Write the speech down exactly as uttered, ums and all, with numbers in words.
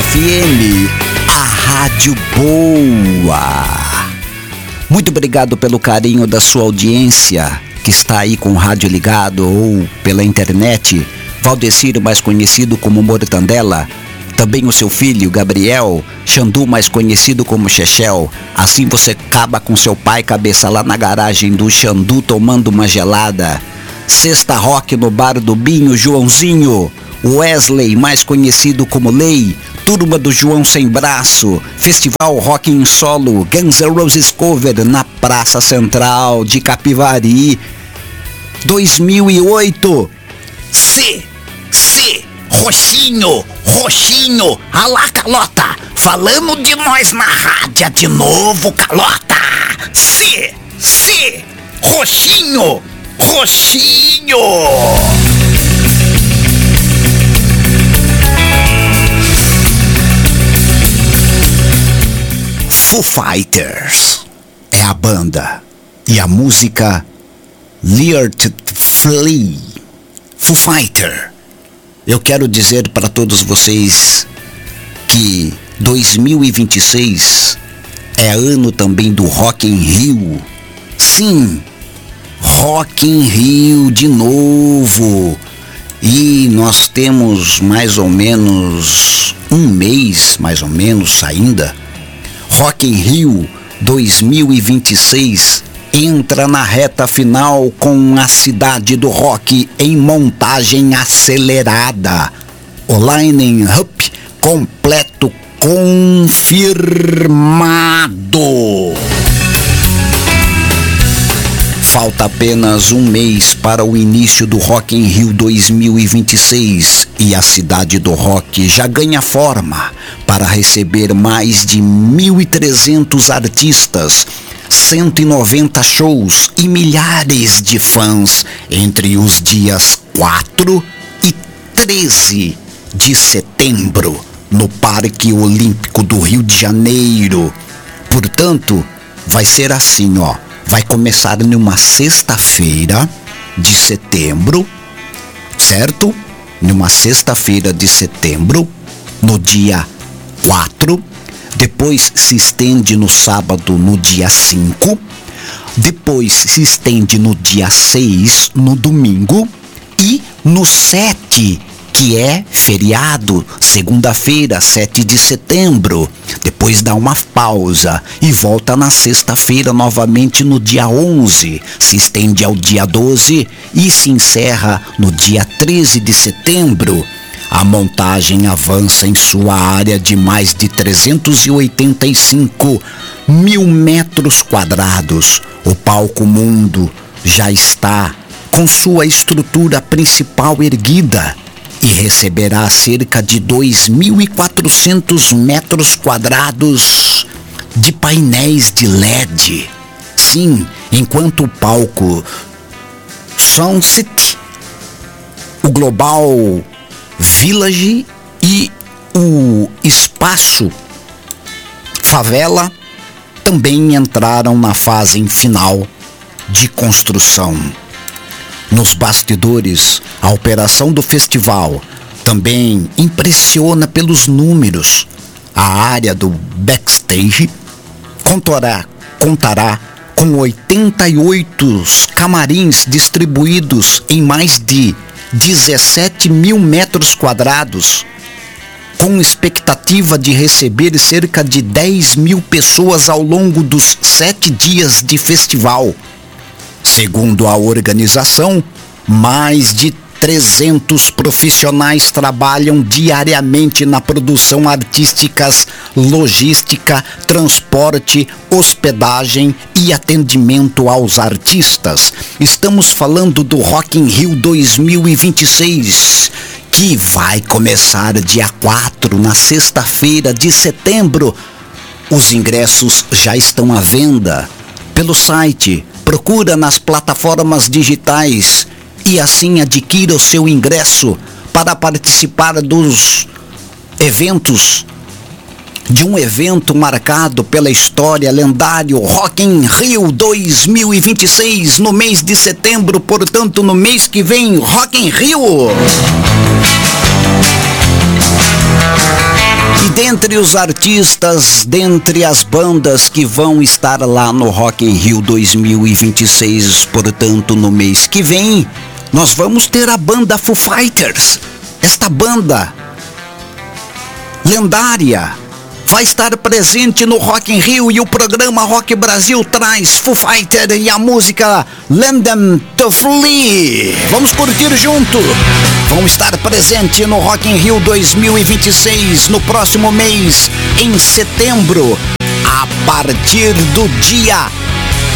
F M, a rádio boa. Muito obrigado pelo carinho da sua audiência que está aí com o rádio ligado ou pela internet. Valdecir, mais conhecido como Mortandela. Também o seu filho, Gabriel. Xandu, mais conhecido como Chechel. Assim você acaba com seu pai cabeça lá na garagem do Xandu tomando uma gelada. Sexta Rock no bar do Binho, Joãozinho. Wesley, mais conhecido como Lei. Turma do João Sem Braço. Festival Rock em Solo, Guns N' Roses Cover na Praça Central de Capivari. dois mil e oito. C, C, Roxinho, Roxinho. Alá, Calota, falamos de nós na rádio de novo, Calota. C, C, Roxinho, Roxinho. Foo Fighters é a banda e a música Learn to Flee. Foo Fighter. Eu quero dizer para todos vocês que dois mil e vinte e seis é ano também do Rock in Rio. Sim, Rock in Rio de novo. E nós temos mais ou menos um mês, mais ou menos ainda. Rock in Rio dois mil e vinte e seis entra na reta final com a Cidade do Rock em montagem acelerada. O line-up completo confirmado. Falta apenas um mês para o início do Rock in Rio dois mil e vinte e seis e a Cidade do Rock já ganha forma para receber mais de mil e trezentos artistas, cento e noventa shows e milhares de fãs entre os dias quatro e treze de setembro no Parque Olímpico do Rio de Janeiro. Portanto, vai ser assim, ó. Vai começar numa sexta-feira de setembro, certo? Numa sexta-feira de setembro, no dia quatro. Depois se estende no sábado, no dia cinco. Depois se estende no dia seis, no domingo. E no sete, que é feriado, segunda-feira, sete de setembro. Depois dá uma pausa e volta na sexta-feira novamente no dia onze. Se estende ao dia doze e se encerra no dia treze de setembro. A montagem avança em sua área de mais de trezentos e oitenta e cinco mil metros quadrados. O Palco Mundo já está com sua estrutura principal erguida e receberá cerca de dois mil e quatrocentos metros quadrados de painéis de L E D. Sim, enquanto o palco Sunset, o Global Village e o Espaço Favela também entraram na fase final de construção. Nos bastidores, a operação do festival também impressiona pelos números. A área do backstage contará, contará com oitenta e oito camarins distribuídos em mais de dezessete mil metros quadrados, com expectativa de receber cerca de dez mil pessoas ao longo dos sete dias de festival. Segundo a organização, mais de trezentos profissionais trabalham diariamente na produção artísticas, logística, transporte, hospedagem e atendimento aos artistas. Estamos falando do Rock in Rio dois mil e vinte e seis, que vai começar dia quatro, na sexta-feira de setembro. Os ingressos já estão à venda pelo site. Procura nas plataformas digitais e assim adquira o seu ingresso para participar dos eventos, de um evento marcado pela história lendário Rock in Rio dois mil e vinte e seis, no mês de setembro, portanto no mês que vem, Rock in Rio. E dentre os artistas, dentre as bandas que vão estar lá no Rock in Rio dois mil e vinte e seis, portanto no mês que vem, nós vamos ter a banda Foo Fighters. Esta banda lendária vai estar presente no Rock in Rio e o programa Rock Brasil traz Foo Fighters e a música Let Them to Flee. Vamos curtir junto. Vão estar presente no Rock in Rio dois mil e vinte e seis no próximo mês, em setembro, a partir do dia